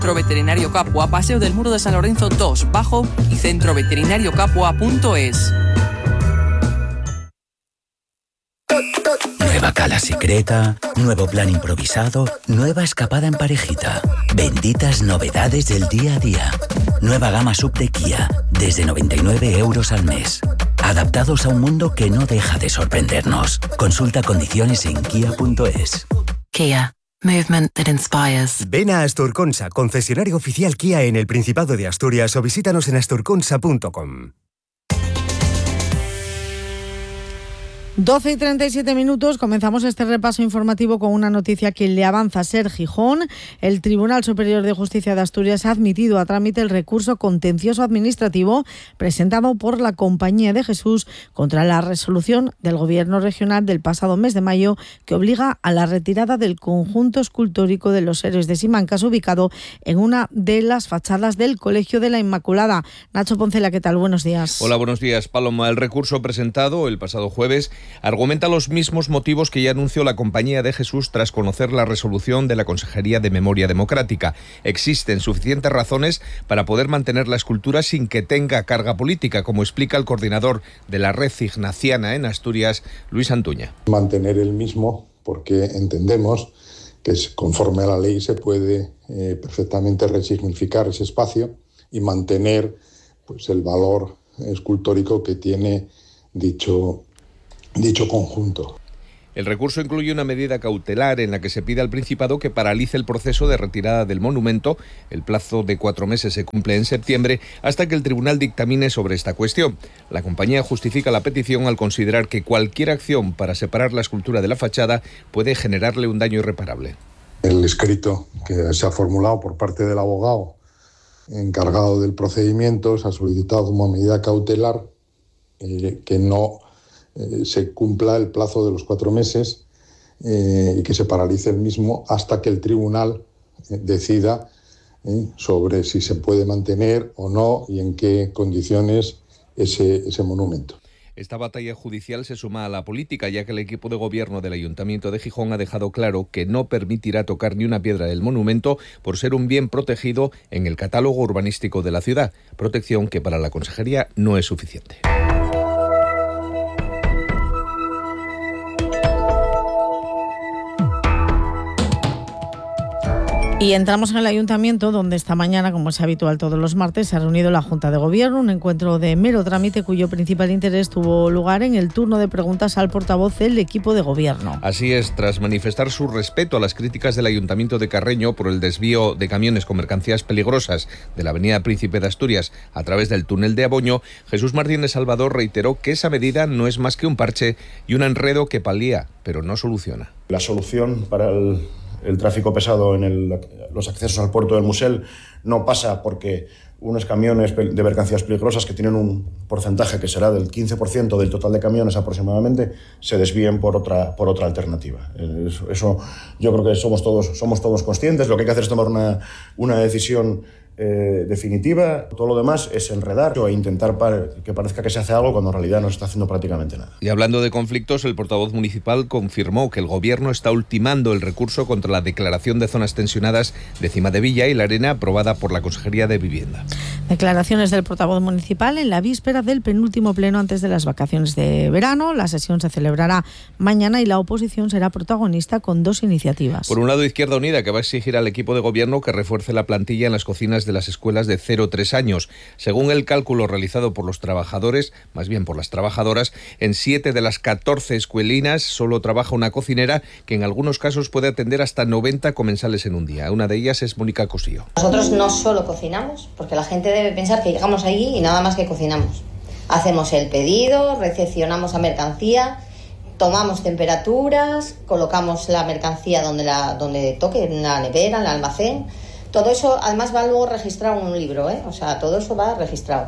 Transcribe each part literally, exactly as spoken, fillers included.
Centro Veterinario Capua, Paseo del Muro de San Lorenzo dos, Bajo y centro veterinario capua punto es. Nueva cala secreta, nuevo plan improvisado, nueva escapada en parejita. Benditas novedades del día a día. Nueva gama sub de Kia, desde noventa y nueve euros al mes. Adaptados a un mundo que no deja de sorprendernos. Consulta condiciones en kia punto es. Kia. Movement that inspires. Ven a Asturconsa, concesionario oficial Kia en el Principado de Asturias, o visítanos en asturconsa punto com. doce y treinta y siete minutos, comenzamos este repaso informativo con una noticia que le avanza a Ser Gijón. El Tribunal Superior de Justicia de Asturias ha admitido a trámite el recurso contencioso administrativo presentado por la Compañía de Jesús contra la resolución del Gobierno regional del pasado mes de mayo que obliga a la retirada del conjunto escultórico de los héroes de Simancas, ubicado en una de las fachadas del Colegio de la Inmaculada. Nacho Poncela, ¿qué tal? Buenos días. Hola, buenos días, Paloma. El recurso presentado el pasado jueves argumenta los mismos motivos que ya anunció la Compañía de Jesús tras conocer la resolución de la Consejería de Memoria Democrática. Existen suficientes razones para poder mantener la escultura sin que tenga carga política, como explica el coordinador de la Red Ignaciana en Asturias, Luis Antuña. Mantener el mismo porque entendemos que conforme a la ley se puede eh, perfectamente resignificar ese espacio y mantener pues, el valor escultórico que tiene dicho dicho conjunto. El recurso incluye una medida cautelar en la que se pide al Principado que paralice el proceso de retirada del monumento. El plazo de cuatro meses se cumple en septiembre hasta que el tribunal dictamine sobre esta cuestión. La compañía justifica la petición al considerar que cualquier acción para separar la escultura de la fachada puede generarle un daño irreparable. El escrito que se ha formulado por parte del abogado encargado del procedimiento se ha solicitado como medida cautelar eh, que no Eh, se cumpla el plazo de los cuatro meses eh, y que se paralice el mismo hasta que el tribunal eh, decida eh, sobre si se puede mantener o no y en qué condiciones ese, ese monumento. Esta batalla judicial se suma a la política, ya que el equipo de gobierno del Ayuntamiento de Gijón ha dejado claro que no permitirá tocar ni una piedra del monumento por ser un bien protegido en el catálogo urbanístico de la ciudad, protección que para la Consejería no es suficiente. Y entramos en el Ayuntamiento, donde esta mañana, como es habitual todos los martes, se ha reunido la Junta de Gobierno, un encuentro de mero trámite cuyo principal interés tuvo lugar en el turno de preguntas al portavoz del equipo de Gobierno. Así es, tras manifestar su respeto a las críticas del Ayuntamiento de Carreño por el desvío de camiones con mercancías peligrosas de la avenida Príncipe de Asturias a través del túnel de Aboño, Jesús Martínez Salvador reiteró que esa medida no es más que un parche y un enredo que palía, pero no soluciona. La solución para el... El tráfico pesado en el, los accesos al puerto del Musel no pasa porque unos camiones de mercancías peligrosas que tienen un porcentaje que será del quince por ciento del total de camiones aproximadamente se desvíen por otra, por otra alternativa. Eso, eso yo creo que somos todos, somos todos conscientes. Lo que hay que hacer es tomar una, una decisión eh, definitiva. Todo lo demás es enredar o intentar para, que parezca que se hace algo cuando en realidad no se está haciendo prácticamente nada. Y hablando de conflictos, el portavoz municipal confirmó que el Gobierno está ultimando el recurso contra la declaración de zonas tensionadas de Cimadevilla y La Arena aprobada por la Consejería de Vivienda. Declaraciones del portavoz municipal en la víspera del penúltimo pleno antes de las vacaciones de verano. La sesión se celebrará mañana y la oposición será protagonista con dos iniciativas. Por un lado, Izquierda Unida, que va a exigir al equipo de Gobierno que refuerce la plantilla en las cocinas de las escuelas de cero a tres años. Según el cálculo realizado por los trabajadores, más bien por las trabajadoras, en siete de las catorce escuelinas solo trabaja una cocinera que en algunos casos puede atender hasta noventa comensales en un día. Una de ellas es Mónica Cosío. Nosotros no solo cocinamos, porque la gente debe pensar que llegamos allí y nada más que cocinamos. Hacemos el pedido, recepcionamos la mercancía, tomamos temperaturas, colocamos la mercancía donde, la, donde toque, en la nevera, en el almacén. Todo eso además va luego registrado en un libro, ¿eh? O sea, todo eso va registrado.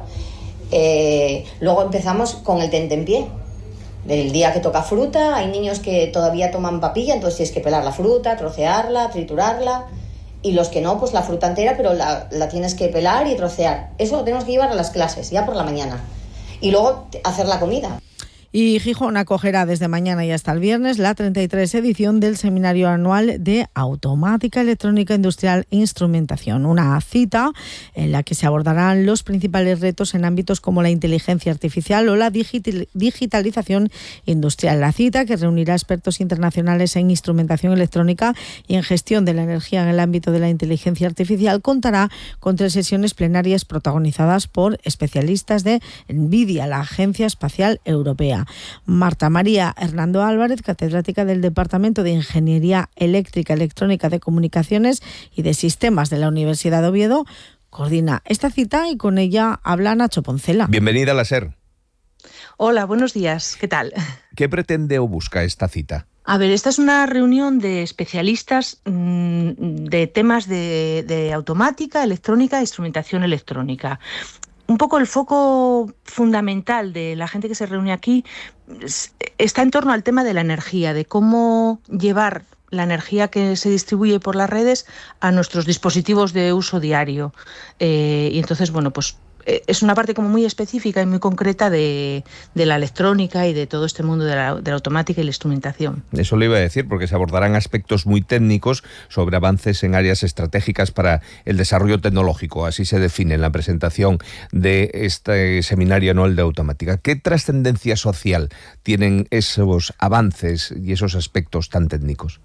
Eh, luego empezamos con el tentempié. Del día que toca fruta, hay niños que todavía toman papilla, entonces tienes que pelar la fruta, trocearla, triturarla. Y los que no, pues la fruta entera, pero la, la tienes que pelar y trocear. Eso lo tenemos que llevar a las clases, ya por la mañana. Y luego hacer la comida. Y Gijón acogerá desde mañana y hasta el viernes la treinta y tres edición del Seminario Anual de Automática, Electrónica Industrial e Instrumentación. Una cita en la que se abordarán los principales retos en ámbitos como la inteligencia artificial o la digital, digitalización industrial. La cita, que reunirá expertos internacionales en instrumentación electrónica y en gestión de la energía en el ámbito de la inteligencia artificial, contará con tres sesiones plenarias protagonizadas por especialistas de NVIDIA, la Agencia Espacial Europea. Marta María Hernando Álvarez, catedrática del Departamento de Ingeniería Eléctrica, Electrónica, de Comunicaciones y de Sistemas de la Universidad de Oviedo, coordina esta cita y con ella habla Nacho Poncela. Bienvenida a la SER. Hola, buenos días. ¿Qué tal? ¿Qué pretende o busca esta cita? A ver, esta es una reunión de especialistas mmm, de temas de, de automática, electrónica e instrumentación electrónica. Un poco el foco fundamental de la gente que se reúne aquí está en torno al tema de la energía, de cómo llevar la energía que se distribuye por las redes a nuestros dispositivos de uso diario. Eh, y entonces, bueno, pues es una parte como muy específica y muy concreta de, de la electrónica y de todo este mundo de la, de la automática y la instrumentación. Eso le iba a decir, porque se abordarán aspectos muy técnicos sobre avances en áreas estratégicas para el desarrollo tecnológico. Así se define en la presentación de este seminario anual de automática. ¿Qué trascendencia social tienen esos avances y esos aspectos tan técnicos?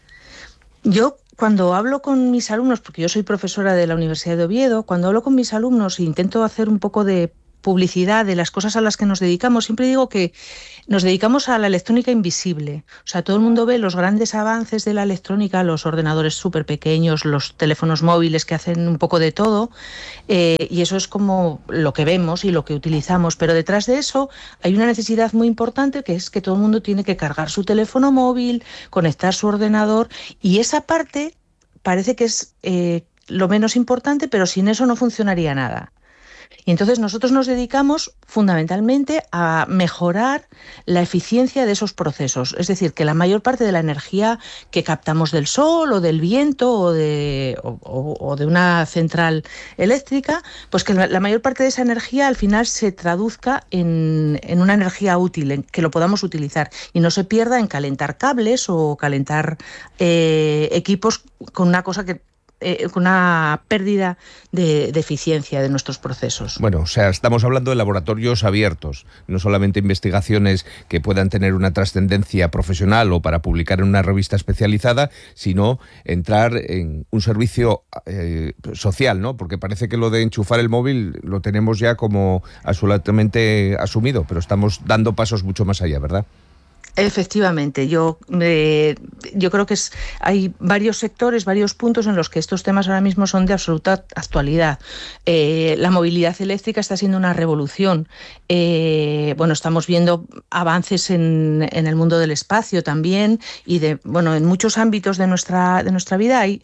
Yo, cuando hablo con mis alumnos, porque yo soy profesora de la Universidad de Oviedo, cuando hablo con mis alumnos e intento hacer un poco de publicidad de las cosas a las que nos dedicamos, siempre digo que nos dedicamos a la electrónica invisible. O sea, todo el mundo ve los grandes avances de la electrónica, los ordenadores súper pequeños, los teléfonos móviles que hacen un poco de todo, eh, y eso es como lo que vemos y lo que utilizamos. Pero detrás de eso hay una necesidad muy importante, que es que todo el mundo tiene que cargar su teléfono móvil, conectar su ordenador, y esa parte parece que es eh, lo menos importante, pero sin eso no funcionaría nada. Y entonces nosotros nos dedicamos fundamentalmente a mejorar la eficiencia de esos procesos. Es decir, que la mayor parte de la energía que captamos del sol o del viento o de, o, o de una central eléctrica, pues que la, la mayor parte de esa energía al final se traduzca en, en una energía útil, en que lo podamos utilizar y no se pierda en calentar cables o calentar eh, equipos con una cosa que Eh, con una pérdida de, de eficiencia de nuestros procesos. Bueno, o sea, estamos hablando de laboratorios abiertos, no solamente investigaciones que puedan tener una trascendencia profesional o para publicar en una revista especializada, sino entrar en un servicio eh, social, ¿no? Porque parece que lo de enchufar el móvil lo tenemos ya como absolutamente asumido, pero estamos dando pasos mucho más allá, ¿verdad? Efectivamente, yo, eh, yo creo que es, hay varios sectores, varios puntos en los que estos temas ahora mismo son de absoluta actualidad. Eh, la movilidad eléctrica está siendo una revolución. Eh, bueno, estamos viendo avances en, en el mundo del espacio también y de, bueno, en muchos ámbitos de nuestra, de nuestra vida hay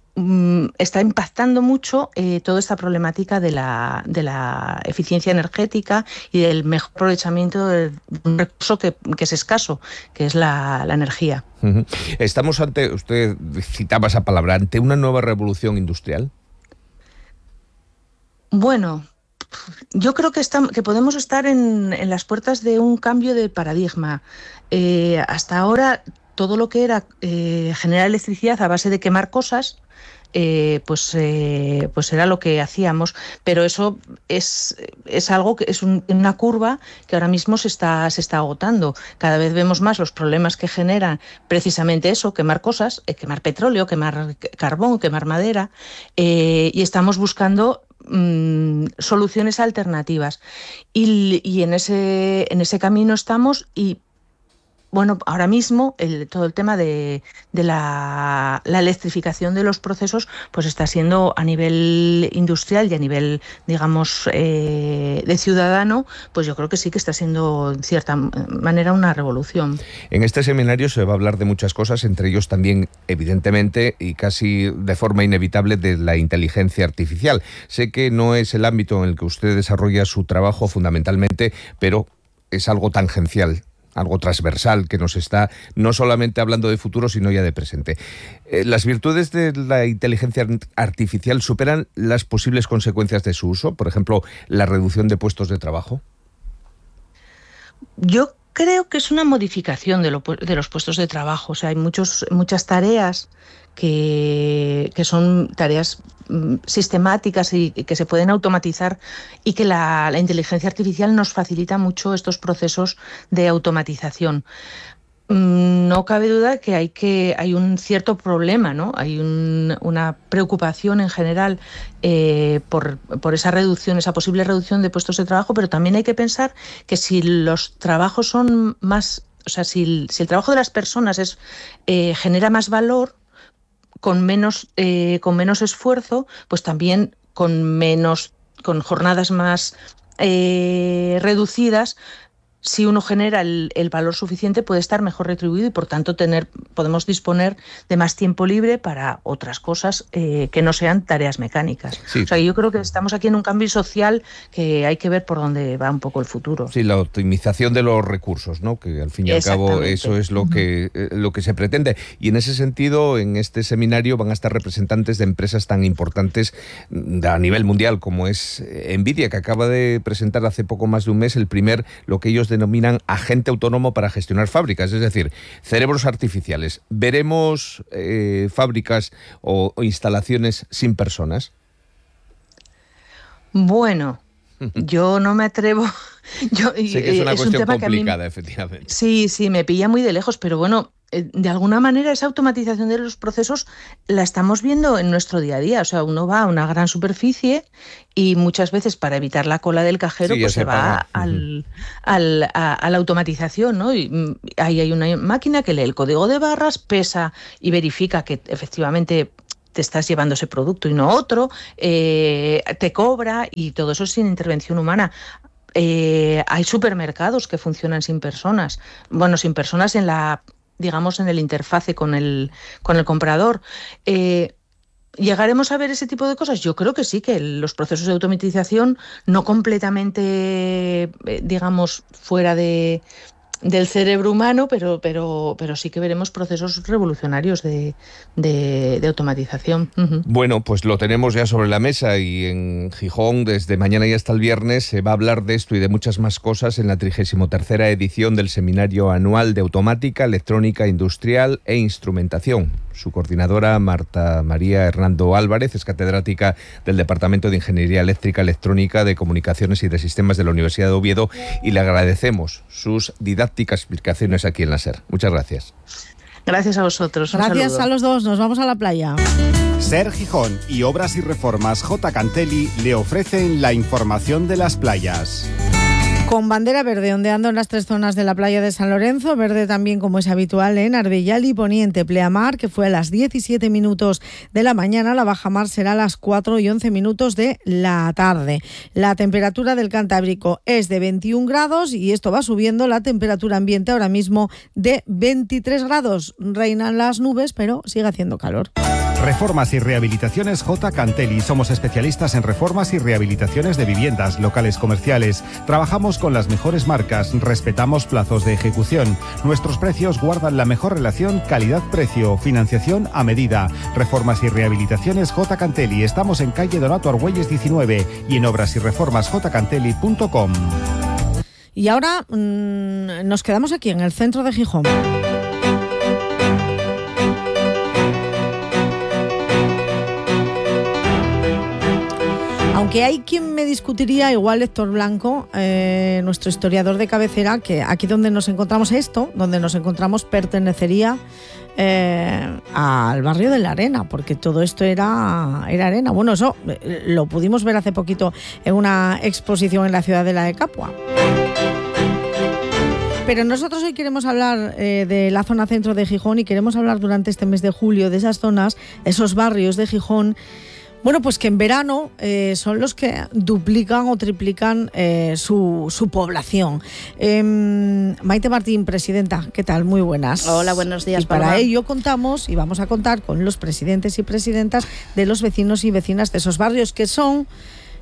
está impactando mucho eh, toda esta problemática de la, de la eficiencia energética y del mejor aprovechamiento de un recurso que, que es escaso, que es la, la energía. Uh-huh. Estamos ante, usted citaba esa palabra, ante una nueva revolución industrial. Bueno, yo creo que, estamos, que podemos estar en, en las puertas de un cambio de paradigma. Eh, hasta ahora todo lo que era eh, generar electricidad a base de quemar cosas, Eh, pues, eh, pues era lo que hacíamos, pero eso es, es algo que es un, una curva que ahora mismo se está, se está agotando. Cada vez vemos más los problemas que generan precisamente eso, quemar cosas, eh, quemar petróleo, quemar carbón, quemar madera, eh, y estamos buscando mmm, soluciones alternativas. Y, y en ese, en ese camino estamos y bueno, ahora mismo el, todo el tema de, de la, la electrificación de los procesos pues está siendo a nivel industrial y a nivel, digamos, eh, de ciudadano, pues yo creo que sí que está siendo en cierta manera una revolución. En este seminario se va a hablar de muchas cosas, entre ellos también, evidentemente, y casi de forma inevitable, de la inteligencia artificial. Sé que no es el ámbito en el que usted desarrolla su trabajo fundamentalmente, pero es algo tangencial, algo transversal que nos está no solamente hablando de futuro, sino ya de presente. Eh, ¿Las virtudes de la inteligencia artificial superan las posibles consecuencias de su uso? Por ejemplo, la reducción de puestos de trabajo. Yo creo que es una modificación de, lo, de los puestos de trabajo. O sea, hay muchos, muchas tareas que, que son tareas sistemáticas y que se pueden automatizar y que la, la inteligencia artificial nos facilita mucho estos procesos de automatización. No cabe duda que hay que hay un cierto problema, ¿no? Hay un, una preocupación en general eh, por, por esa reducción, esa posible reducción de puestos de trabajo, pero también hay que pensar que si los trabajos son más, o sea, si, si el trabajo de las personas es eh, genera más valor con menos eh, con menos esfuerzo, pues también con menos con jornadas más eh, reducidas. Si uno genera el, el valor suficiente, puede estar mejor retribuido y, por tanto, tener podemos disponer de más tiempo libre para otras cosas eh, que no sean tareas mecánicas. Sí. O sea, yo creo que estamos aquí en un cambio social que hay que ver por dónde va un poco el futuro. Sí, la optimización de los recursos, ¿no? Que al fin y al cabo eso es lo que, eh, lo que se pretende. Y en ese sentido, en este seminario van a estar representantes de empresas tan importantes a nivel mundial como es Nvidia, que acaba de presentar hace poco más de un mes el primer, lo que ellos denominan agente autónomo para gestionar fábricas, es decir, cerebros artificiales. ¿Veremos eh, fábricas o, o instalaciones sin personas? Bueno, yo no me atrevo. Yo, sé que es una es cuestión un tema complicada, que a mí, efectivamente. Sí, sí, me pilla muy de lejos, pero bueno, de alguna manera esa automatización de los procesos la estamos viendo en nuestro día a día. O sea, uno va a una gran superficie y muchas veces para evitar la cola del cajero, sí, pues se, se va al, al, a, a la automatización, ¿no? Y ahí hay una máquina que lee el código de barras, pesa y verifica que efectivamente te estás llevando ese producto y no otro, eh, te cobra, y todo eso sin intervención humana. Eh, hay supermercados que funcionan sin personas, bueno, sin personas en la, digamos, en el interfase con el, con el comprador. Eh, ¿Llegaremos a ver ese tipo de cosas? Yo creo que sí, que los procesos de automatización no completamente, eh, digamos, fuera de... del cerebro humano, pero pero pero sí que veremos procesos revolucionarios de, de, de automatización. Uh-huh. Bueno, pues lo tenemos ya sobre la mesa, y en Gijón desde mañana y hasta el viernes se va a hablar de esto y de muchas más cosas en la trigésima tercera edición del Seminario Anual de Automática, Electrónica Industrial e Instrumentación. Su coordinadora, Marta María Hernando Álvarez, es catedrática del Departamento de Ingeniería Eléctrica, Electrónica, de Comunicaciones y de Sistemas de la Universidad de Oviedo, y le agradecemos sus didácticas explicaciones aquí en la SER. Muchas gracias. Gracias a vosotros. Gracias a los dos. Nos vamos a la playa. SER Gijón y Obras y Reformas J. Cantelli le ofrecen la información de las playas. Con bandera verde ondeando en las tres zonas de la playa de San Lorenzo, verde también como es habitual en Arbellal y Poniente. Pleamar, que fue a las diecisiete minutos de la mañana, la bajamar será a las cuatro y once minutos de la tarde. La temperatura del Cantábrico es de veintiún grados y esto va subiendo. La temperatura ambiente ahora mismo de veintitrés grados. Reinan las nubes, pero sigue haciendo calor. Reformas y Rehabilitaciones J. Cantelli. Somos especialistas en reformas y rehabilitaciones de viviendas, locales comerciales. Trabajamos con las mejores marcas, respetamos plazos de ejecución. Nuestros precios guardan la mejor relación calidad-precio, financiación a medida. Reformas y Rehabilitaciones J. Cantelli. Estamos en calle Donato Argüelles diecinueve y en obras y reformas j cantelli punto com. Y ahora mmm, nos quedamos aquí en el centro de Gijón. Aunque hay quien me discutiría, igual Héctor Blanco, eh, nuestro historiador de cabecera, que aquí donde nos encontramos esto, donde nos encontramos pertenecería eh, al barrio de la Arena, porque todo esto era, era arena. Bueno, eso eh, lo pudimos ver hace poquito en una exposición en la ciudadela de Capua. Pero nosotros hoy queremos hablar eh, de la zona centro de Gijón y queremos hablar durante este mes de julio de esas zonas, esos barrios de Gijón. Bueno, pues que en verano eh, son los que duplican o triplican eh, su, su población. Eh, Maite Martín, presidenta, ¿qué tal? Muy buenas. Hola, buenos días. Y para Paloma. ello contamos y vamos a contar con los presidentes y presidentas de los vecinos y vecinas de esos barrios, que son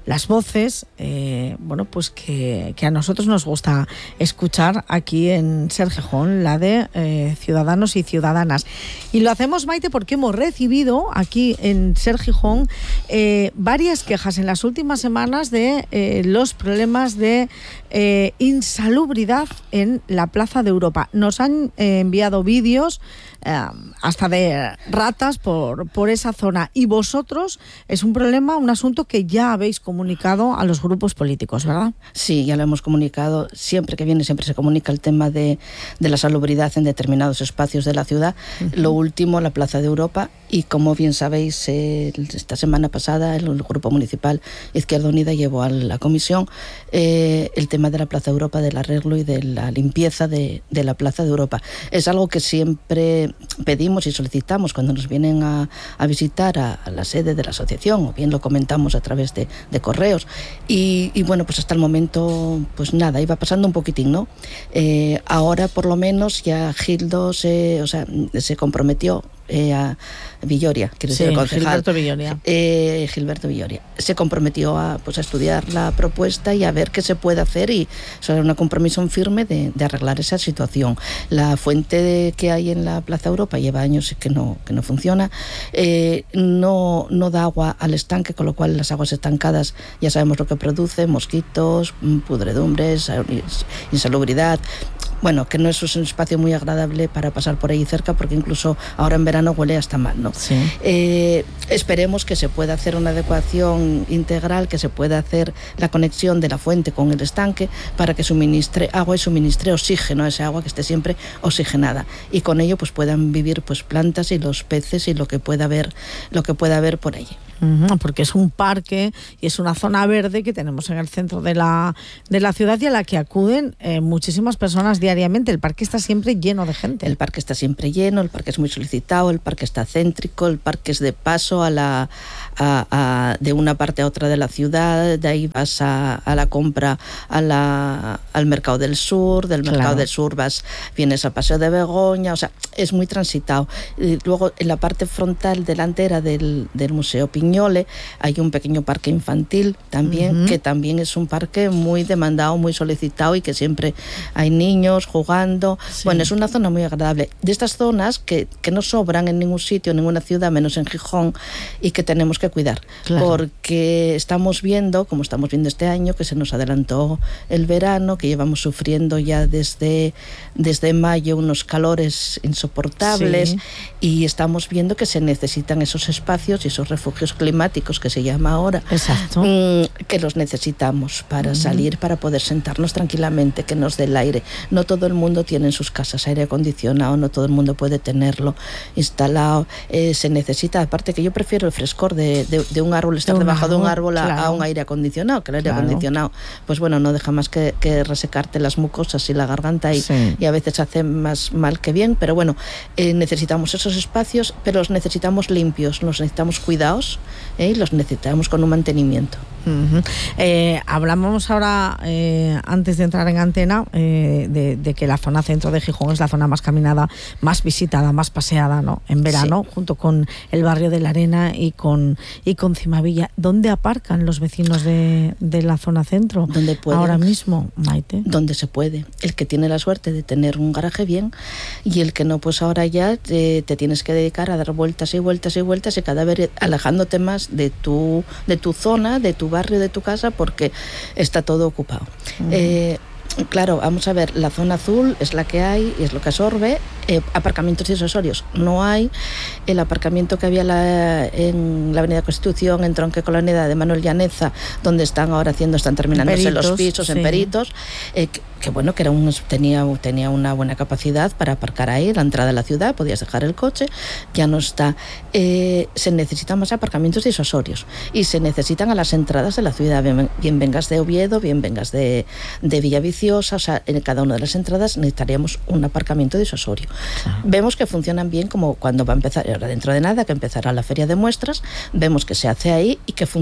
las voces, eh, bueno, pues que, que a nosotros nos gusta escuchar aquí en Ser Gijón, la de eh, ciudadanos y ciudadanas. Y lo hacemos, Maite, porque hemos recibido aquí en Ser Gijón eh, varias quejas en las últimas semanas de eh, los problemas de eh, insalubridad en la Plaza de Europa. Nos han eh, enviado vídeos eh, hasta de ratas por, por esa zona. Y vosotros, es un problema, un asunto que ya habéis comunicado a los grupos políticos, ¿verdad? Sí, ya lo hemos comunicado. Siempre que viene, siempre se comunica el tema de, de la salubridad en determinados espacios de la ciudad. Uh-huh. Lo último, la Plaza de Europa. Y como bien sabéis, eh, esta semana pasada el, el Grupo Municipal Izquierda Unida llevó a la comisión eh, el tema de la Plaza de Europa, del arreglo y de la limpieza de, de la Plaza de Europa. Es algo que siempre pedimos y solicitamos cuando nos vienen a, a visitar a, a la sede de la asociación, o bien lo comentamos a través de, de correos. Y, y bueno, pues hasta el momento, pues nada, iba pasando un poquitín, ¿no? Eh, ahora por lo menos ya Gildo se, o sea, se comprometió Eh, a Villoria, quiero sí, decir, el concejal, Gilberto Villoria. Eh, Gilberto Villoria se comprometió a, pues, a estudiar la propuesta y a ver qué se puede hacer, y sobre un compromiso firme de, de arreglar esa situación. La fuente de, que hay en la Plaza Europa lleva años que no, que no funciona, eh, no, no da agua al estanque, con lo cual las aguas estancadas ya sabemos lo que produce: mosquitos, pudredumbres, insalubridad. Bueno, que no es un espacio muy agradable para pasar por ahí cerca, porque incluso ahora en verano huele hasta mal, ¿no? Sí. Eh, esperemos que se pueda hacer una adecuación integral, que se pueda hacer la conexión de la fuente con el estanque para que suministre agua y suministre oxígeno a esa agua, que esté siempre oxigenada, y con ello pues puedan vivir pues plantas y los peces y lo que pueda haber, lo que pueda haber por allí. Porque es un parque y es una zona verde que tenemos en el centro de la, de la ciudad, y a la que acuden eh, muchísimas personas diariamente. El parque está siempre lleno de gente. El parque está siempre lleno, el parque es muy solicitado, el parque está céntrico, el parque es de paso a la, a, a, de una parte a otra de la ciudad. De ahí vas a, a la compra a la, al Mercado del Sur, del Mercado Claro. del Sur vas, vienes al Paseo de Begoña, o sea, es muy transitado. Y luego en la parte frontal delantera del, del Museo Piñol hay un pequeño parque infantil también, uh-huh. que también es un parque muy demandado, muy solicitado, y que siempre hay niños jugando. Sí. Bueno, es una zona muy agradable. De estas zonas que, que no sobran en ningún sitio, en ninguna ciudad, menos en Gijón, y que tenemos que cuidar. Claro. Porque estamos viendo, como estamos viendo este año, que se nos adelantó el verano, que llevamos sufriendo ya desde, desde mayo unos calores insoportables, sí. y estamos viendo que se necesitan esos espacios y esos refugios climáticos, que se llama ahora. Exacto. Mmm, que los necesitamos para uh-huh. salir, para poder sentarnos tranquilamente, que nos dé el aire. No todo el mundo tiene en sus casas aire acondicionado, no todo el mundo puede tenerlo instalado. Eh, se necesita, aparte que yo prefiero el frescor de, de, de un árbol, estar de un debajo árbol, de un árbol a, claro. a un aire acondicionado, que el aire claro. acondicionado, pues bueno, no deja más que, que resecarte las mucosas y la garganta, y, sí. y a veces hace más mal que bien, pero bueno, eh, necesitamos esos espacios, pero los necesitamos limpios, los necesitamos cuidados, ¿eh? y los necesitamos con un mantenimiento. Uh-huh. Eh, hablamos ahora, eh, antes de entrar en antena, eh, de, de que la zona centro de Gijón es la zona más caminada, más visitada, más paseada, ¿no? En verano, sí. junto con el barrio de la Arena y con, y con Cimavilla. ¿Dónde aparcan los vecinos de, de la zona centro? Donde pueden, ahora mismo, Maite. Donde se puede. El que tiene la suerte de tener un garaje bien, y el que no, pues ahora ya te, te tienes que dedicar a dar vueltas y vueltas y vueltas, y cada vez alejándote más de tu, de tu zona, de tu barrio, de tu casa, porque está todo ocupado. Uh-huh. Eh, claro, vamos a ver, la zona azul es la que hay y es lo que absorbe. Eh, aparcamientos accesorios no hay. El aparcamiento que había la, en la Avenida Constitución, en tronque con la Avenida de Manuel Llaneza, donde están ahora haciendo, están terminándose Peritos, los pisos, sí. en Peritos, eh, que, que bueno, que era un, tenía, tenía una buena capacidad para aparcar ahí, la entrada de la ciudad, podías dejar el coche, ya no está. Eh, se necesitan más aparcamientos disuasorios, y se necesitan a las entradas de la ciudad, bien, bien vengas de Oviedo, bien vengas de, de Villaviciosa, o sea, en cada una de las entradas necesitaríamos un aparcamiento disuasorio. Claro. Vemos que funcionan bien, como cuando va a empezar, ahora dentro de nada, que empezará la feria de muestras, vemos que se hace ahí y que funciona.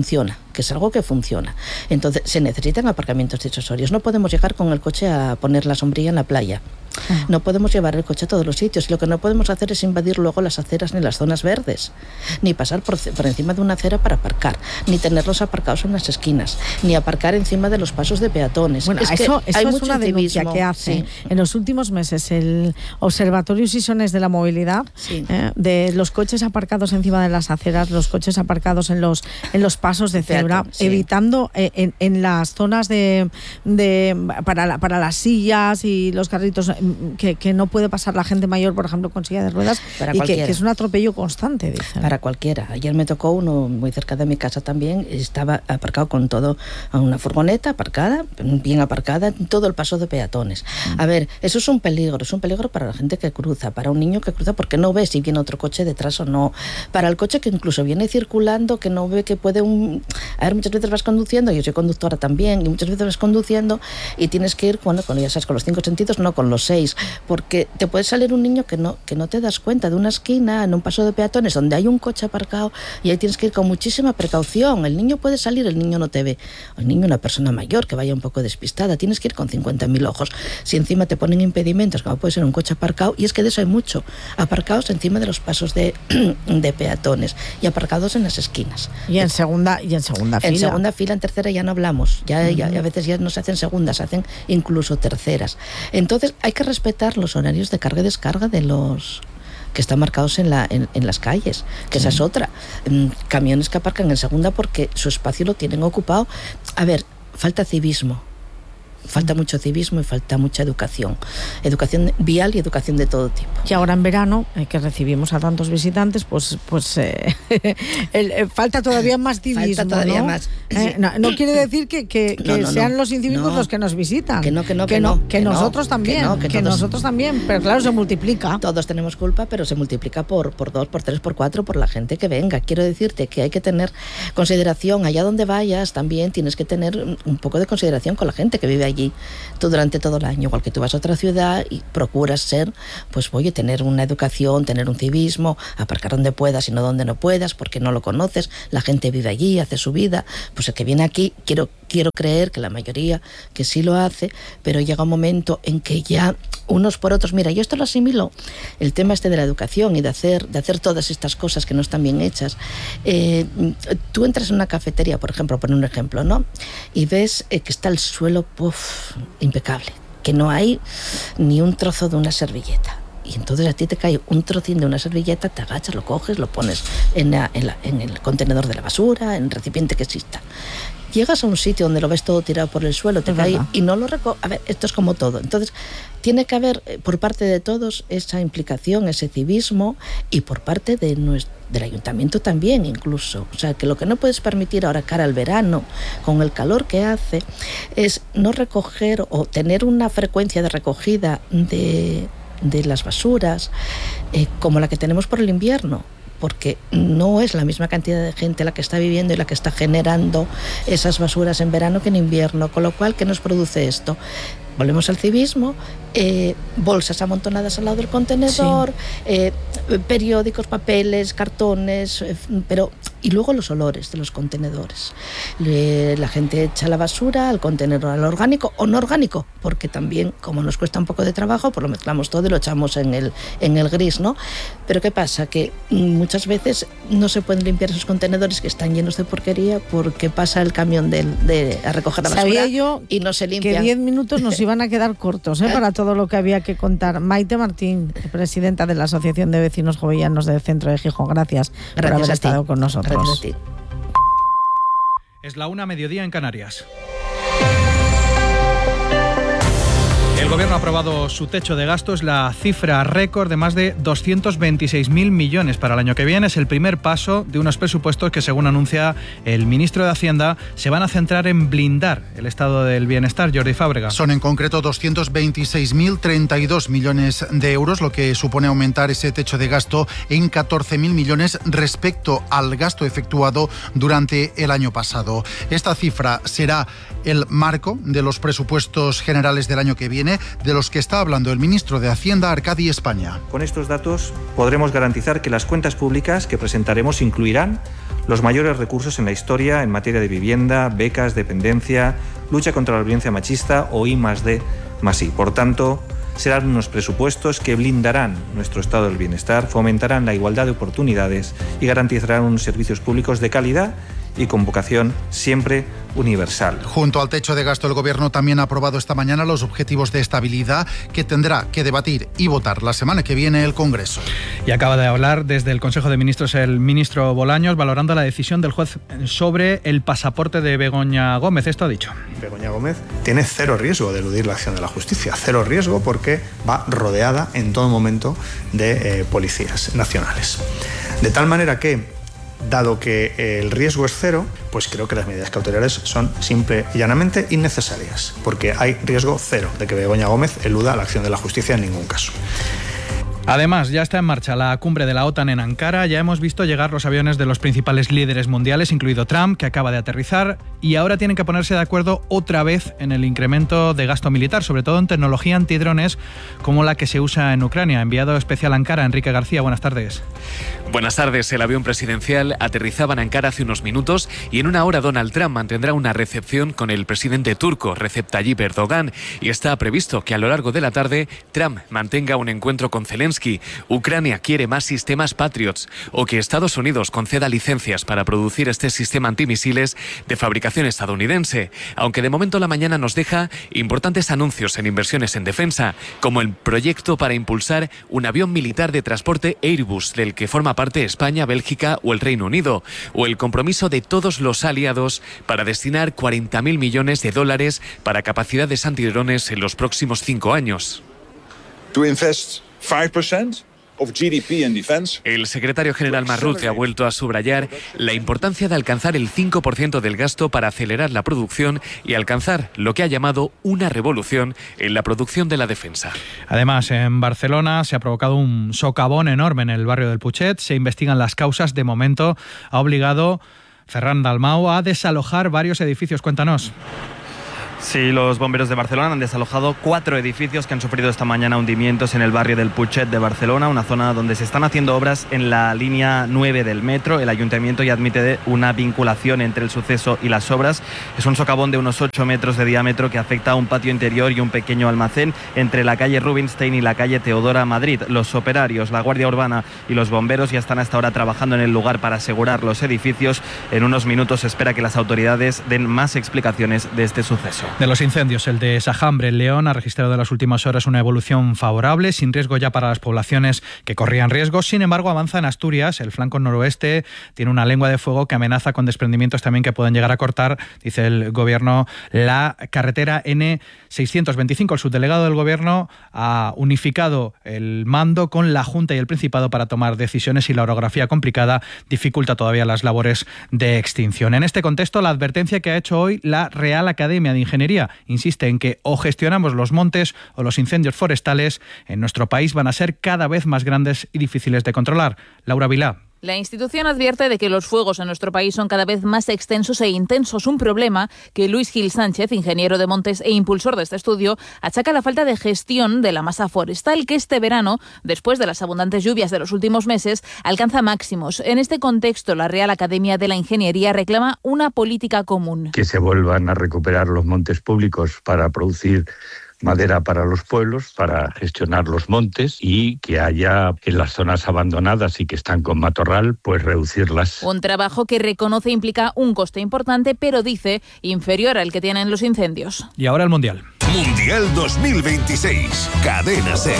que es algo que funciona. Entonces, se necesitan aparcamientos disuasorios. No podemos llegar con el coche a poner la sombrilla en la playa. Ah. No podemos llevar el coche a todos los sitios. Y lo que no podemos hacer es invadir luego las aceras ni las zonas verdes, ni pasar por, por encima de una acera para aparcar, ni tenerlos aparcados en las esquinas, ni aparcar encima de los pasos de peatones. Bueno, es eso, que eso hay es mucho una denuncia activismo. que hace Sí. en los últimos meses el Observatorio Sisones de la Movilidad, sí. eh, de los coches aparcados encima de las aceras, los coches aparcados en los en los pasos de cebra, sí. evitando eh, en, en las zonas de, de para, la, para las sillas y los carritos que, que no puede pasar la gente mayor, por ejemplo, con silla de ruedas, Para y que, cualquiera. que es un atropello constante, dicen. Para cualquiera. Ayer me tocó uno muy cerca de mi casa también, estaba aparcado con todo, una furgoneta aparcada, bien aparcada, en todo el paso de peatones. A ver, eso es un peligro, es un peligro para la gente que cruza, para un niño que cruza porque no ve si viene otro coche detrás o no, para el coche que incluso viene circulando, que no ve que puede un... A ver, muchas veces vas conduciendo, yo soy conductora también, y muchas veces vas conduciendo y tienes que ir, bueno, cuando ya sabes, con los cinco sentidos, no con los seis, porque te puede salir un niño que no, que no te das cuenta de una esquina, en un paso de peatones, donde hay un coche aparcado, y ahí tienes que ir con muchísima precaución. El niño puede salir, el niño no te ve. El niño, una persona mayor que vaya un poco despistada, tienes que ir con cincuenta mil ojos. Si encima te ponen impedimentos, como puede ser un coche aparcado, y es que de eso hay mucho, aparcados encima de los pasos de, de peatones y aparcados en las esquinas. Y en segunda, y en segunda En fila. segunda fila, en tercera ya no hablamos. Ya, Uh-huh. ya a veces ya no se hacen segundas, se hacen incluso terceras. Entonces hay que respetar los horarios de carga y descarga de los que están marcados en, la, en, en las calles, que sí. Esa es otra. Camiones que aparcan en segunda porque su espacio lo tienen ocupado. A ver, falta civismo. Falta mucho civismo y falta mucha educación. Educación vial y educación de todo tipo. Y ahora en verano, eh, que recibimos a tantos visitantes, pues pues eh, el, eh, falta todavía más civismo. Falta todavía ¿no? más. Eh, no, no quiere decir que, que, que no, no, sean no. los incívicos no. los que nos visitan. Que no, que no, que, que no. no. Que, que nosotros no, también. Que, no, que, que todos, nosotros también. Pero claro, se multiplica. Todos tenemos culpa, pero se multiplica por, por dos, por tres, por cuatro, por la gente que venga. Quiero decirte que hay que tener consideración. Allá donde vayas también tienes que tener un poco de consideración con la gente que vive allí tú durante todo el año. Igual que tú vas a otra ciudad y procuras ser, pues oye, tener una educación, tener un civismo, aparcar donde puedas y no donde no puedas, porque no lo conoces, la gente vive allí, hace su vida, pues el que viene aquí, quiero, quiero creer que la mayoría que sí lo hace, pero llega un momento en que ya unos por otros, mira, yo esto lo asimilo, el tema este de la educación y de hacer, de hacer todas estas cosas que no están bien hechas. Eh, tú entras en una cafetería, por ejemplo, por un ejemplo, ¿no? Y ves eh, que está el suelo, puff, impecable, que no hay ni un trozo de una servilleta. Y entonces a ti te cae un trocín de una servilleta, te agachas, lo coges, lo pones en, la, en, la, en el contenedor de la basura, en el recipiente que exista. Llegas a un sitio donde lo ves todo tirado por el suelo, te cae y no lo recoges. A ver, esto es como todo. Entonces, tiene que haber por parte de todos esa implicación, ese civismo, y por parte de nuestro, del ayuntamiento también incluso. O sea, que lo que no puedes permitir ahora cara al verano, con el calor que hace, es no recoger o tener una frecuencia de recogida de, de las basuras eh, como la que tenemos por el invierno, porque no es la misma cantidad de gente la que está viviendo y la que está generando esas basuras en verano que en invierno, con lo cual, ¿qué nos produce esto? Volvemos al civismo, eh, bolsas amontonadas al lado del contenedor, sí. eh, periódicos, papeles, cartones, eh, pero y luego los olores de los contenedores. Le, la gente echa la basura al contenedor, al orgánico o no orgánico, porque también, como nos cuesta un poco de trabajo, pues lo mezclamos todo y lo echamos en el, en el gris, ¿no? Pero ¿qué pasa? Que muchas veces no se pueden limpiar esos contenedores que están llenos de porquería porque pasa el camión de, de, a recoger la basura. Sabía yo y no se limpia. Que diez minutos nos iban a quedar cortos, ¿eh? Para todo lo que había que contar. Maite Martín, presidenta de la Asociación de Vecinos Jovellanos del Centro de Gijón, gracias, gracias por haber estado con nosotros. Gracias a ti. Es la una, mediodía en Canarias. El Gobierno ha aprobado su techo de gasto, es la cifra récord de más de doscientos veintiséis mil millones para el año que viene. Es el primer paso de unos presupuestos que, según anuncia el ministro de Hacienda, se van a centrar en blindar el estado del bienestar. Jordi Fábrega. Son en concreto doscientos veintiséis mil treinta y dos millones de euros, lo que supone aumentar ese techo de gasto en catorce mil millones respecto al gasto efectuado durante el año pasado. Esta cifra será el marco de los presupuestos generales del año que viene, viene, de los que está hablando el ministro de Hacienda, Arcadi España. Con estos datos podremos garantizar que las cuentas públicas que presentaremos incluirán los mayores recursos en la historia en materia de vivienda, becas, dependencia, lucha contra la violencia machista o I más D más I. Por tanto, serán unos presupuestos que blindarán nuestro estado del bienestar, fomentarán la igualdad de oportunidades y garantizarán unos servicios públicos de calidad y con vocación siempre universal. Junto al techo de gasto, el Gobierno también ha aprobado esta mañana los objetivos de estabilidad que tendrá que debatir y votar la semana que viene el Congreso. Y acaba de hablar desde el Consejo de Ministros el ministro Bolaños, valorando la decisión del juez sobre el pasaporte de Begoña Gómez. Esto ha dicho. Begoña Gómez tiene cero riesgo de eludir la acción de la justicia. Cero riesgo porque va rodeada en todo momento de eh, policías nacionales. De tal manera que, dado que el riesgo es cero, pues creo que las medidas cautelares son simple y llanamente innecesarias, porque hay riesgo cero de que Begoña Gómez eluda la acción de la justicia en ningún caso. Además, ya está en marcha la cumbre de la OTAN en Ankara. Ya hemos visto llegar los aviones de los principales líderes mundiales, incluido Trump, que acaba de aterrizar, y ahora tienen que ponerse de acuerdo otra vez en el incremento de gasto militar, sobre todo en tecnología antidrones como la que se usa en Ucrania. Enviado especial a Ankara, Enrique García, buenas tardes. Buenas tardes. El avión presidencial aterrizaba en Ankara hace unos minutos y en una hora Donald Trump mantendrá una recepción con el presidente turco Recep Tayyip Erdogan, y está previsto que a lo largo de la tarde Trump mantenga un encuentro con Zelensky. Ucrania quiere más sistemas Patriots, o que Estados Unidos conceda licencias para producir este sistema antimisiles de fabricación estadounidense, aunque de momento la mañana nos deja importantes anuncios en inversiones en defensa, como el proyecto para impulsar un avión militar de transporte Airbus, del que forma parte España, Bélgica o el Reino Unido, o el compromiso de todos los aliados para destinar cuarenta mil millones de dólares para capacidades antidrones en los próximos cinco años. To invest five percent of G D P in defense. El secretario general Marrute ha vuelto a subrayar la importancia de alcanzar el cinco por ciento del gasto para acelerar la producción y alcanzar lo que ha llamado una revolución en la producción de la defensa. Además, en Barcelona se ha provocado un socavón enorme en el barrio del Putxet. Se investigan las causas. De momento ha obligado Ferran Dalmau a desalojar varios edificios. Cuéntanos. Sí, los bomberos de Barcelona han desalojado cuatro edificios que han sufrido esta mañana hundimientos en el barrio del Putxet de Barcelona, una zona donde se están haciendo obras en la línea nueve del metro. El ayuntamiento ya admite una vinculación entre el suceso y las obras. Es un socavón de unos ocho metros de diámetro que afecta a un patio interior y un pequeño almacén entre la calle Rubinstein y la calle Teodora Madrid. Los operarios, la Guardia Urbana y los bomberos ya están hasta ahora trabajando en el lugar para asegurar los edificios. En unos minutos se espera que las autoridades den más explicaciones de este suceso. De los incendios, el de Sajambre, en León, ha registrado en las últimas horas una evolución favorable, sin riesgo ya para las poblaciones que corrían riesgo. Sin embargo, avanza en Asturias. El flanco noroeste tiene una lengua de fuego que amenaza con desprendimientos también que pueden llegar a cortar, dice el Gobierno, la carretera ene seiscientos veinticinco. El subdelegado del Gobierno ha unificado el mando con la Junta y el Principado para tomar decisiones, y la orografía complicada dificulta todavía las labores de extinción. En este contexto, la advertencia que ha hecho hoy la Real Academia de Ingeniería insiste en que o gestionamos los montes o los incendios forestales en nuestro país van a ser cada vez más grandes y difíciles de controlar. Laura Vilá. La institución advierte de que los fuegos en nuestro país son cada vez más extensos e intensos, un problema que Luis Gil Sánchez, ingeniero de montes e impulsor de este estudio, achaca a la falta de gestión de la masa forestal, que este verano, después de las abundantes lluvias de los últimos meses, alcanza máximos. En este contexto, la Real Academia de la Ingeniería reclama una política común. Que se vuelvan a recuperar los montes públicos para producir madera para los pueblos, para gestionar los montes, y que haya en las zonas abandonadas y que están con matorral, pues reducirlas. Un trabajo que reconoce implica un coste importante, pero dice inferior al que tienen los incendios. Y ahora el Mundial. Mundial dos mil veintiséis, Cadena SER.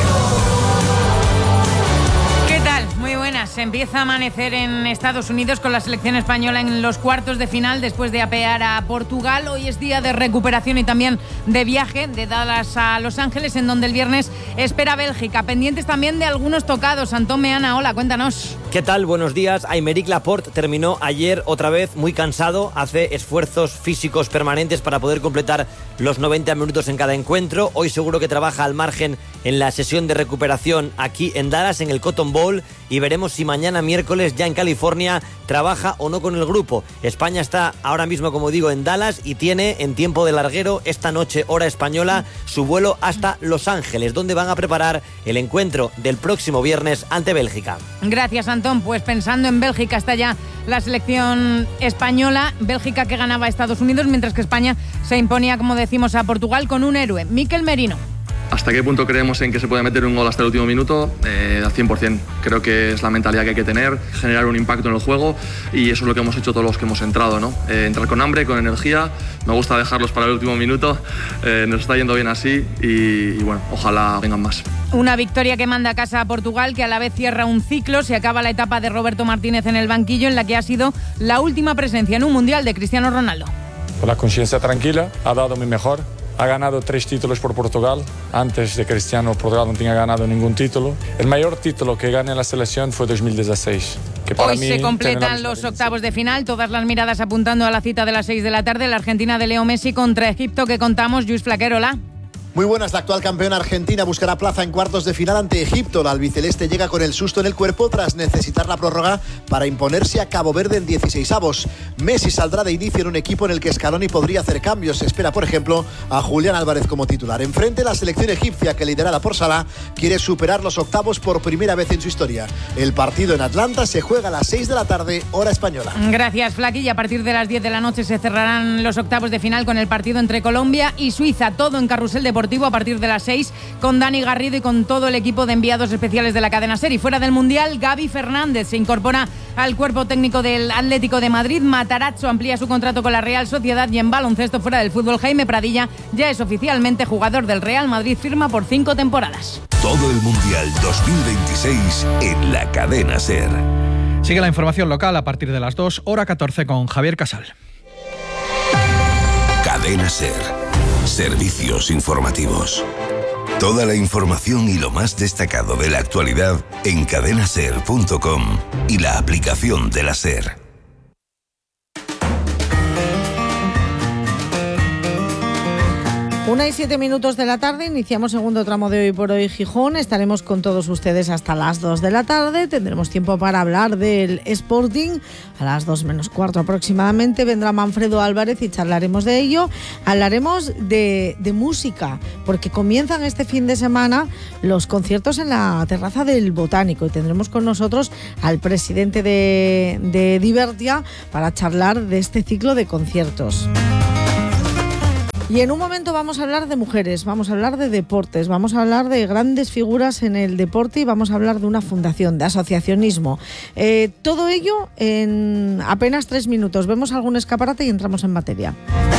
¿Qué tal? Muy buenas. Empieza a amanecer en Estados Unidos con la selección española en los cuartos de final después de apear a Portugal. Hoy es día de recuperación y también de viaje de Dallas a Los Ángeles, en donde el viernes espera Bélgica. Pendientes también de algunos tocados. Antón Meana, hola, cuéntanos. ¿Qué tal? Buenos días. Aymeric Laporte terminó ayer otra vez muy cansado. Hace esfuerzos físicos permanentes para poder completar los noventa minutos en cada encuentro. Hoy seguro que trabaja al margen en la sesión de recuperación aquí en Dallas, en el Cotton Bowl, y veremos si mañana miércoles ya en California trabaja o no con el grupo. España está ahora mismo, como digo, en Dallas y tiene en tiempo de larguero esta noche, hora española, su vuelo hasta Los Ángeles, donde van a preparar el encuentro del próximo viernes ante Bélgica. Gracias, Antón. Pues pensando en Bélgica está ya la selección española. Bélgica que ganaba a Estados Unidos, mientras que España se imponía, como decimos, a Portugal con un héroe, Mikel Merino. ¿Hasta qué punto creemos en que se puede meter un gol hasta el último minuto? Eh, al cien por ciento. Creo que es la mentalidad que hay que tener, generar un impacto en el juego, y eso es lo que hemos hecho todos los que hemos entrado, ¿no? Eh, entrar con hambre, con energía. Me gusta dejarlos para el último minuto. Eh, nos está yendo bien así y, y bueno, ojalá vengan más. Una victoria que manda a casa a Portugal, que a la vez cierra un ciclo. Se acaba la etapa de Roberto Martínez en el banquillo, en la que ha sido la última presencia en un Mundial de Cristiano Ronaldo. Con la conciencia tranquila, ha dado mi mejor. Ha ganado tres títulos por Portugal. Antes de Cristiano, Portugal no tenía ganado ningún título. El mayor título que gané en la selección fue dos mil dieciséis. Que para Hoy mí se completan los octavos de final, todas las miradas apuntando a la cita de las seis de la tarde, la Argentina de Leo Messi contra Egipto, que contamos. Luis Flaquerola. Muy buenas, la actual campeona argentina buscará plaza en cuartos de final ante Egipto. La albiceleste llega con el susto en el cuerpo tras necesitar la prórroga para imponerse a Cabo Verde en dieciseisavos. Messi saldrá de inicio en un equipo en el que Scaloni podría hacer cambios. Se espera, por ejemplo, a Julián Álvarez como titular. Enfrente, la selección egipcia, que liderada por Salah, quiere superar los octavos por primera vez en su historia. El partido en Atlanta se juega a las seis de la tarde, hora española. Gracias, Flaqui. A partir de las diez de la noche se cerrarán los octavos de final con el partido entre Colombia y Suiza. Todo en Carrusel Deportivo a partir de las seis, con Dani Garrido y con todo el equipo de enviados especiales de la cadena SER. Y fuera del Mundial, Gaby Fernández se incorpora al cuerpo técnico del Atlético de Madrid. Matarazzo amplía su contrato con la Real Sociedad, y en baloncesto fuera del fútbol, Jaime Pradilla ya es oficialmente jugador del Real Madrid, firma por cinco temporadas. Todo el Mundial dos mil veintiséis en la cadena SER. Sigue la información local a partir de las dos, hora catorce, con Javier Casal. Cadena SER. Servicios informativos. Toda la información y lo más destacado de la actualidad en cadena ser punto com y la aplicación de la SER. Una y siete minutos de la tarde, iniciamos segundo tramo de Hoy por Hoy Gijón. Estaremos con todos ustedes hasta las dos de la tarde. Tendremos tiempo para hablar del Sporting. A las dos menos cuarto aproximadamente vendrá Manfredo Álvarez y charlaremos de ello. Hablaremos de, de música, porque comienzan este fin de semana los conciertos en la terraza del Botánico, y tendremos con nosotros al presidente de, de Divertia para charlar de este ciclo de conciertos. Y en un momento vamos a hablar de mujeres, vamos a hablar de deportes, vamos a hablar de grandes figuras en el deporte y vamos a hablar de una fundación, de asociacionismo. Eh, todo ello en apenas tres minutos. Vemos algún escaparate y entramos en materia.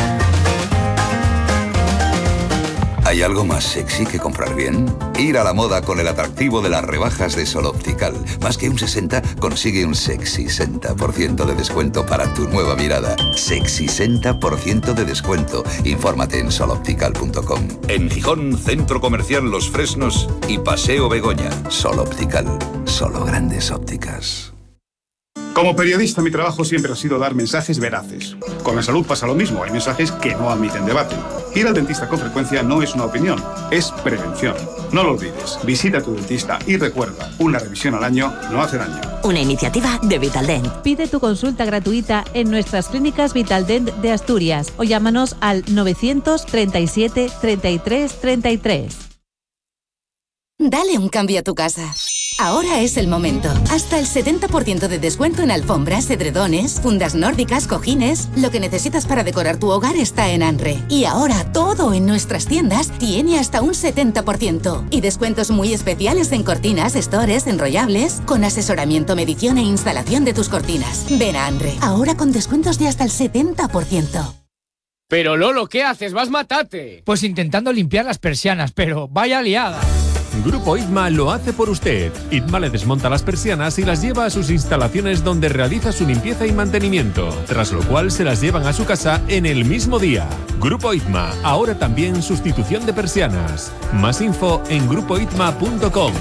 ¿Hay algo más sexy que comprar bien? Ir a la moda con el atractivo de las rebajas de Sol Optical. Más que un sesenta, consigue un sexy sesenta por ciento de descuento para tu nueva mirada. Sexy sesenta por ciento de descuento. Infórmate en sol optical punto com. En Gijón, Centro Comercial Los Fresnos y Paseo Begoña. Sol Optical. Solo grandes ópticas. Como periodista, mi trabajo siempre ha sido dar mensajes veraces. Con la salud pasa lo mismo, hay mensajes que no admiten debate. Ir al dentista con frecuencia no es una opinión, es prevención. No lo olvides, visita a tu dentista y recuerda, una revisión al año no hace daño. Una iniciativa de Vitaldent. Pide tu consulta gratuita en nuestras clínicas Vitaldent de Asturias o llámanos al novecientos treinta y siete treinta y tres treinta y tres. Dale un cambio a tu casa. Ahora es el momento. Hasta el setenta por ciento de descuento en alfombras, edredones, fundas nórdicas, cojines. Lo que necesitas para decorar tu hogar está en Anre. Y ahora todo en nuestras tiendas tiene hasta un setenta por ciento. Y descuentos muy especiales en cortinas, stores, enrollables, con asesoramiento, medición e instalación de tus cortinas. Ven a Anre. Ahora con descuentos de hasta el setenta por ciento. Pero Lolo, ¿qué haces? ¡Vas matate! Pues intentando limpiar las persianas, pero vaya liada. Grupo Itma lo hace por usted. Itma le desmonta las persianas y las lleva a sus instalaciones, donde realiza su limpieza y mantenimiento, tras lo cual se las llevan a su casa en el mismo día. Grupo Itma, ahora también sustitución de persianas. Más info en grupo itma punto com.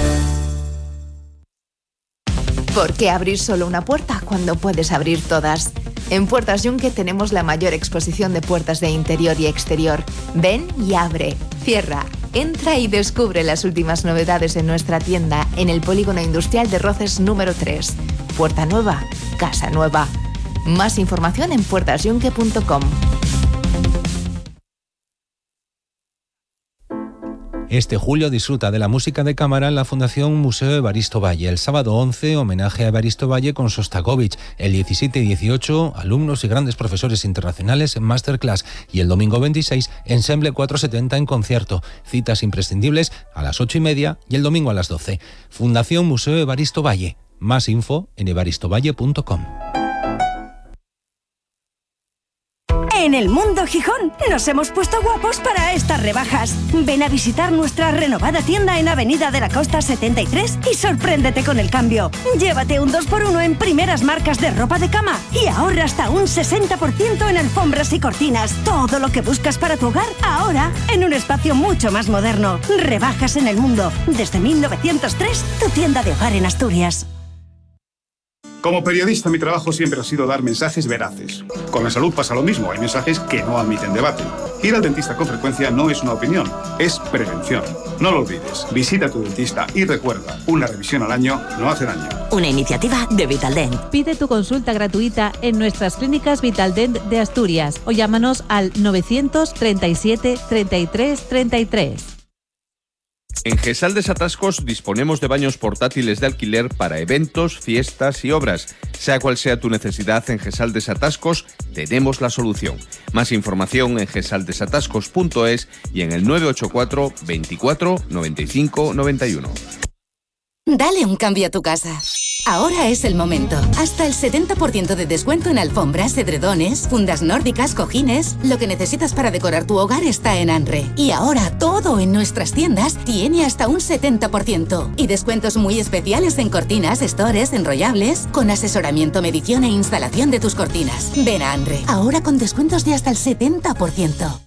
¿Por qué abrir solo una puerta cuando puedes abrir todas? En Puertas Yunque tenemos la mayor exposición de puertas de interior y exterior. Ven y abre, cierra, entra y descubre las últimas novedades en nuestra tienda en el Polígono Industrial de Roces número tres. Puerta nueva, casa nueva. Más información en puertas yunque punto com. Este julio disfruta de la música de cámara en la Fundación Museo Evaristo Valle. El sábado once, homenaje a Evaristo Valle con Sostakovich. El diecisiete y dieciocho, alumnos y grandes profesores internacionales en masterclass. Y el domingo veintiséis, Ensemble cuatrocientos setenta en concierto. Citas imprescindibles a las ocho y media y el domingo a las doce. Fundación Museo Evaristo Valle. Más info en evaristo valle punto com. En el Mundo Gijón nos hemos puesto guapos para estas rebajas. Ven a visitar nuestra renovada tienda en Avenida de la Costa setenta y tres y sorpréndete con el cambio. Llévate un dos por uno en primeras marcas de ropa de cama y ahorra hasta un sesenta por ciento en alfombras y cortinas. Todo lo que buscas para tu hogar ahora en un espacio mucho más moderno. Rebajas en el Mundo. Desde mil novecientos tres, tu tienda de hogar en Asturias. Como periodista, mi trabajo siempre ha sido dar mensajes veraces. Con la salud pasa lo mismo, hay mensajes que no admiten debate. Ir al dentista con frecuencia no es una opinión, es prevención. No lo olvides, visita a tu dentista y recuerda, una revisión al año no hace daño. Una iniciativa de Vitaldent. Pide tu consulta gratuita en nuestras clínicas Vitaldent de Asturias o llámanos al novecientos treinta y siete treinta y tres treinta y tres. En Gesal Desatascos disponemos de baños portátiles de alquiler para eventos, fiestas y obras. Sea cual sea tu necesidad, en Gesal Desatascos tenemos la solución. Más información en gesal desatascos punto es y en el nueve ocho cuatro veinticuatro noventa y cinco noventa y uno. Dale un cambio a tu casa. Ahora es el momento. Hasta el setenta por ciento de descuento en alfombras, edredones, fundas nórdicas, cojines. Lo que necesitas para decorar tu hogar está en Anre. Y ahora todo en nuestras tiendas tiene hasta un setenta por ciento. Y descuentos muy especiales en cortinas, stores, enrollables, con asesoramiento, medición e instalación de tus cortinas. Ven a Anre. Ahora con descuentos de hasta el setenta por ciento.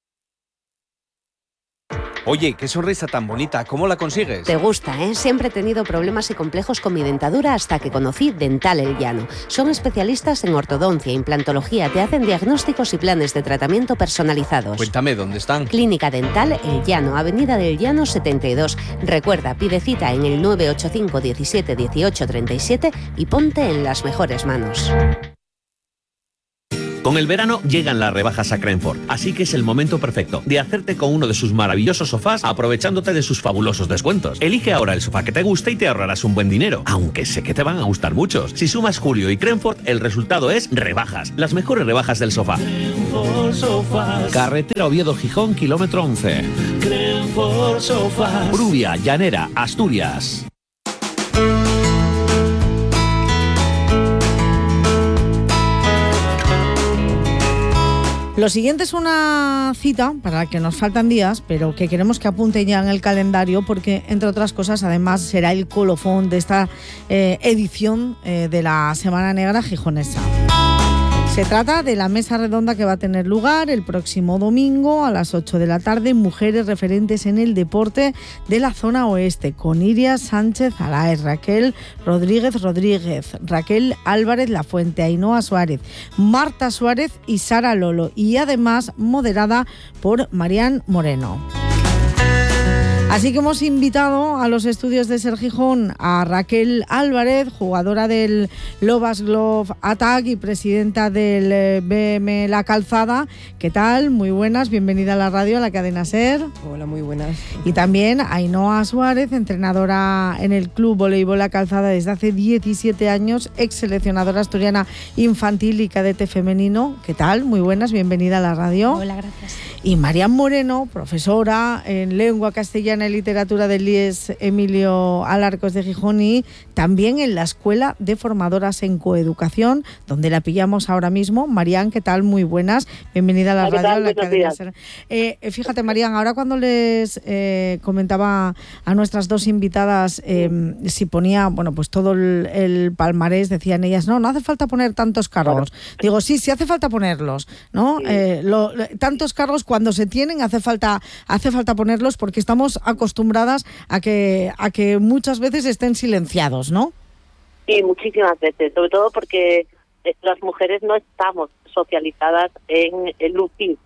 Oye, qué sonrisa tan bonita, ¿cómo la consigues? Te gusta, ¿eh? Siempre he tenido problemas y complejos con mi dentadura hasta que conocí Dental El Llano. Son especialistas en ortodoncia, implantología, te hacen diagnósticos y planes de tratamiento personalizados. Cuéntame, ¿dónde están? Clínica Dental El Llano, Avenida del Llano setenta y dos. Recuerda, pide cita en el nueve ocho cinco diecisiete dieciocho treinta y siete y ponte en las mejores manos. Con el verano llegan las rebajas a Crenford, así que es el momento perfecto de hacerte con uno de sus maravillosos sofás aprovechándote de sus fabulosos descuentos. Elige ahora el sofá que te guste y te ahorrarás un buen dinero, aunque sé que te van a gustar muchos. Si sumas Julio y Crenford, el resultado es rebajas, las mejores rebajas del sofá. Crenford Sofás. Carretera Oviedo-Gijón, kilómetro once. Crenford Sofás. Rubia, Llanera, Asturias. Lo siguiente es una cita para la que nos faltan días, pero que queremos que apunte ya en el calendario porque, entre otras cosas, además será el colofón de esta eh, edición eh, de la Semana Negra gijonesa. Se trata de la mesa redonda que va a tener lugar el próximo domingo a las ocho de la tarde. Mujeres referentes en el deporte de la zona oeste, con Iria Sánchez Alaez, Raquel Rodríguez Rodríguez, Raquel Álvarez Lafuente, Ainhoa Suárez, Marta Suárez y Sara Lolo. Y además moderada por Marian Moreno. Así que hemos invitado a los estudios de Ser Gijón a Raquel Álvarez, jugadora del Lobas Glove Attack y presidenta del B M La Calzada. ¿Qué tal? Muy buenas, bienvenida a la radio, a la cadena Ser. Hola, muy buenas. Y también Ainhoa Suárez, entrenadora en el Club Voleibol La Calzada desde hace diecisiete años, ex seleccionadora asturiana infantil y cadete femenino. ¿Qué tal? Muy buenas, bienvenida a la radio. Hola, gracias. Y Marian Moreno, profesora en lengua castellana y literatura del I E S Emilio Alarcos de Gijón y también en la Escuela de Formadoras en Coeducación, donde la pillamos ahora mismo. Marian, ¿qué tal? Muy buenas. Bienvenida a la radio. La cadena Ser. Eh, fíjate, Marian, ahora cuando les eh, comentaba a nuestras dos invitadas eh, si ponía, bueno, pues todo el, el palmarés, decían ellas, no, no hace falta poner tantos cargos. Claro. Digo, sí, sí hace falta ponerlos, ¿no? Sí. Eh, lo, tantos cargos cuando se tienen hace falta hace falta ponerlos porque estamos acostumbradas a que a que muchas veces estén silenciados, ¿no? Sí, muchísimas veces, sobre todo porque las mujeres no estamos socializadas en el lucir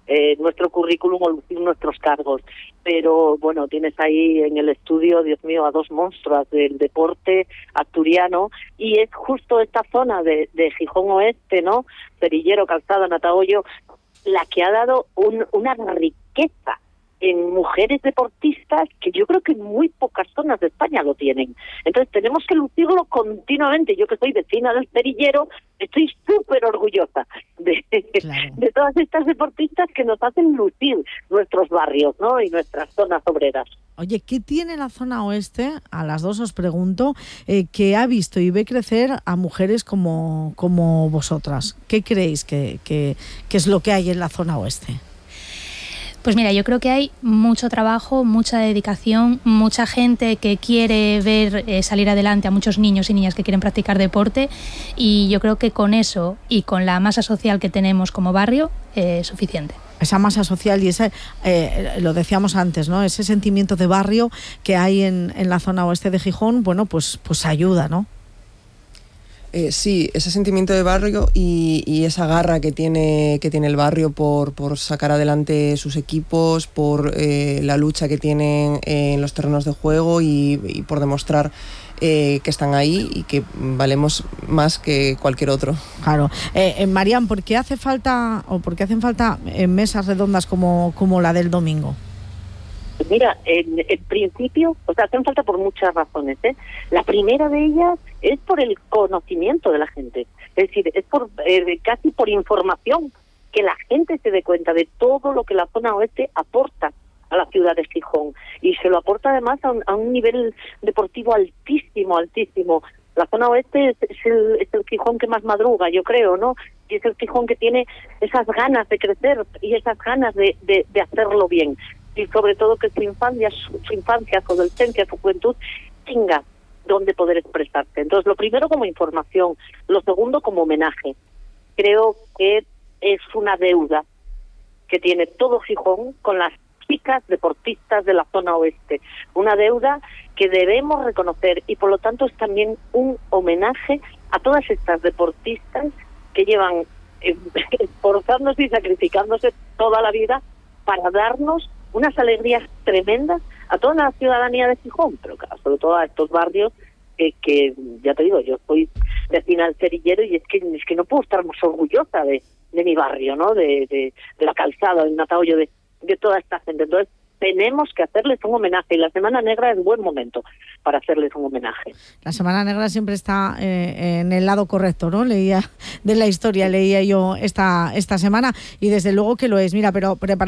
eh, nuestro currículum o lucir nuestros cargos. Pero bueno, tienes ahí en el estudio, Dios mío, a dos monstruos del deporte asturiano, y es justo esta zona de, de Gijón Oeste, ¿no? Cerillero, Calzada, Natahoyo, la que ha dado un, una riqueza en mujeres deportistas que yo creo que en muy pocas zonas de España lo tienen. Entonces tenemos que lucirlo continuamente. Yo que soy vecina del Cerillero, estoy súper orgullosa de, claro. de todas estas deportistas que nos hacen lucir nuestros barrios, ¿no? Y nuestras zonas obreras. Oye, ¿qué tiene la zona oeste? A las dos os pregunto, eh, que ha visto y ve crecer a mujeres como, como vosotras. ¿Qué creéis que, que, que es lo que hay en la zona oeste? Pues mira, yo creo que hay mucho trabajo, mucha dedicación, mucha gente que quiere ver eh, salir adelante a muchos niños y niñas que quieren practicar deporte, y yo creo que con eso y con la masa social que tenemos como barrio eh, es suficiente. Esa masa social y ese, eh, lo decíamos antes, ¿no? Ese sentimiento de barrio que hay en, en la zona oeste de Gijón, bueno, pues, pues ayuda, ¿no? Eh, sí, ese sentimiento de barrio y, y esa garra que tiene, que tiene el barrio por, por sacar adelante sus equipos, por eh, la lucha que tienen en los terrenos de juego y, y por demostrar eh, que están ahí y que valemos más que cualquier otro. Claro. Eh, eh, Marian, ¿por qué hace falta o por qué hacen falta eh, mesas redondas como, como la del domingo? Mira, en, en principio, o sea, hacen falta por muchas razones, ¿eh? La primera de ellas es por el conocimiento de la gente, es decir, es por eh, casi por información, que la gente se dé cuenta de todo lo que la zona oeste aporta a la ciudad de Gijón, y se lo aporta además a un, a un nivel deportivo altísimo, altísimo. La zona oeste es, es, el, es el Gijón que más madruga, yo creo, ¿no? Y es el Gijón que tiene esas ganas de crecer y esas ganas de, de, de hacerlo bien. Y sobre todo que su infancia, su, su infancia, su adolescencia, su juventud tenga donde poder expresarse. Entonces, lo primero como información, lo segundo como homenaje. Creo que es una deuda que tiene todo Gijón con las chicas deportistas de la zona oeste. Una deuda que debemos reconocer y por lo tanto es también un homenaje a todas estas deportistas que llevan eh, esforzándose y sacrificándose toda la vida para darnos unas alegrías tremendas a toda la ciudadanía de Gijón, pero claro, sobre todo a estos barrios que, que ya te digo, yo soy vecina del Cerillero y es que es que no puedo estar más orgullosa de, de mi barrio, ¿no? De, de, de la Calzada, del Natahoyo, de, de toda esta gente. Entonces tenemos que hacerles un homenaje y la Semana Negra es buen momento para hacerles un homenaje. La Semana Negra siempre está eh, en el lado correcto, ¿no? Leía de la historia, leía yo esta, esta semana y desde luego que lo es. Mira, pero prepara